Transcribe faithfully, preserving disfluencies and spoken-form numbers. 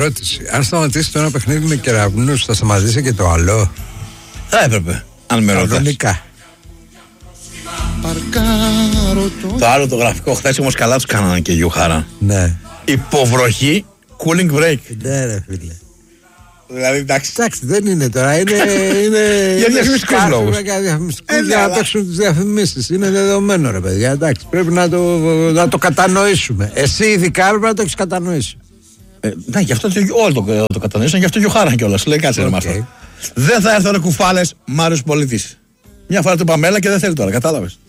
ερώτηση. Αν σταματήσει το ένα παιχνίδι με κεραυνούς, θα σταματήσει και το άλλο? Θα έπρεπε, αν με ρωτάς. Κανονικά. Το άλλο το γραφικό χθες όμως καλά τους κάνανε και Γιουχάρα. Ναι. Υποβροχή, cooling break. Ναι ρε φίλε. Δηλαδή εντάξει. Εντάξει, δεν είναι τώρα. Είναι, είναι, για διαφημιστικούς λόγους. Για διαφημιστικούς, για να παίξουν τις διαφημίσεις. Είναι δεδομένο ρε παιδιά. Εντάξει, πρέπει να το, να το κατανοήσουμε. Εσύ ειδικά πρέπει να το έχεις κατανοήσει. Ε, ναι, γι' αυτό το, όλοι το, το κατανοήσαν, γι' αυτό και ο Χάραν κιόλας. Λέει κάτσε okay. Ρε, δεν θα έρθω ρε κουφάλες, Μάριος Πολίτης. Μια φορά του είπαμε έλα και δεν θέλει τώρα, κατάλαβες.